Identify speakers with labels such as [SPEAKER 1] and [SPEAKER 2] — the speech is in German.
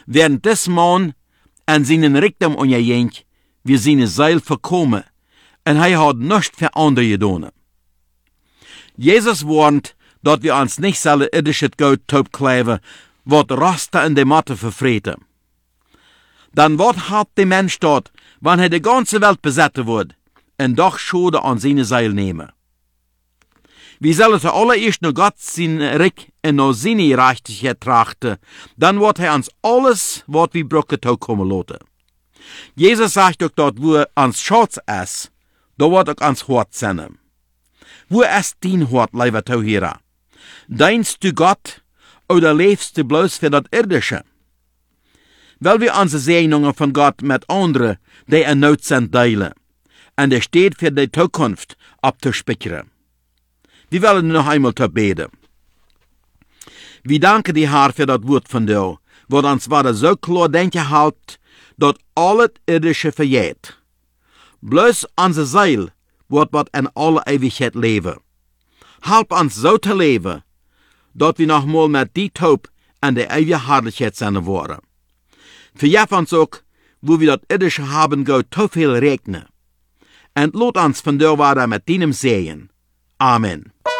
[SPEAKER 1] während des Mann an seinen Reichtum ungehängt, wir seine Seil verkommen, und er hat nichts für andere getan. Jesus warnt, dass wir uns nicht sollen irdisches Gold taubkleven, wat Raster in de Matte verfreten. Dann wat hat der Mensch dort, wann er die ganze Welt besetzen wird, und doch Schode an seine Seil nehmen. Wir sollen zuallererst nur Gott sein Reich und noch seine Gerechtigkeit trachten, dann wird er uns alles, was wir brauchen, kommen lassen. Jesus sagt auch dort, wo ans Schatz ist, da wird auch ans Hort sein. Wo ist dein Hort, lieber Zuhörer? Deinst du Gott oder lebst du bloß für das Irdische? Weil wir unsere Segnungen von Gott mit anderen, die in Not sind, teilen. Und er steht für die Zukunft abzuspeichern. Wir wollen noch einmal beten. Wir danken dir, Herr, für das Wort von dir, wo uns war so klar denken halt, dass alles Irdische vergeht. Bloß unsere Seele wird in alle Ewigkeit leben. Halb uns so zu leben, dass wir noch mal mit die Taub an der ewige Herrlichkeit sein wollen. Verjaf uns auch, wo wir das Irdische haben, geht zu viel regnen. Und lot uns von der Wahrheit mit deinem Segen. Amen.